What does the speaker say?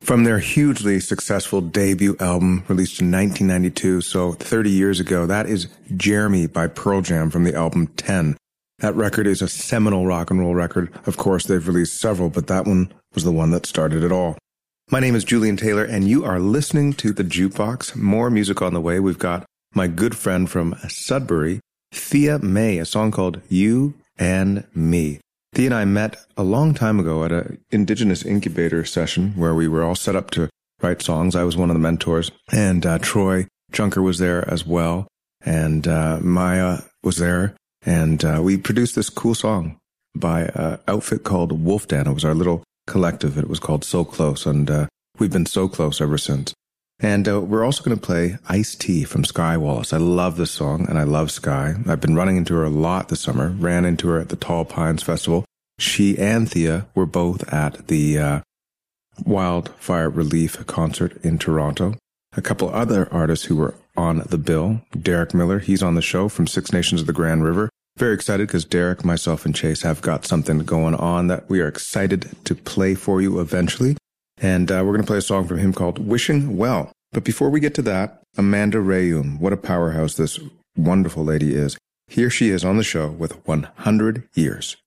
From their hugely successful debut album released in 1992, so 30 years ago, that is Jeremy by Pearl Jam from the album 10. That record is a seminal rock and roll record. Of course, they've released several, but that one was the one that started it all. My name is Julian Taylor, and you are listening to The Jukebox. More music on the way. We've got my good friend from Sudbury, Thea May, a song called You and Me. Thea and I met a long time ago at an Indigenous incubator session where we were all set up to write songs. I was one of the mentors, and Troy Junker was there as well, and Maya was there, and we produced this cool song by an outfit called Wolf Dan. It was our little collective. It was called So Close, and we've been so close ever since. And we're also going to play Ice-T from Skye Wallace. I love this song, and I love Skye. I've been running into her a lot this summer. Ran into her at the Tall Pines Festival. She and Thea were both at the Wildfire Relief concert in Toronto. A couple other artists who were on the bill. Derek Miller, he's on the show from Six Nations of the Grand River. Very excited because Derek, myself, and Chase have got something going on that we are excited to play for you eventually. And we're going to play a song from him called Wishing Well. But before we get to that, Amanda Rayum, what a powerhouse this wonderful lady is. Here she is on the show with 100 Years.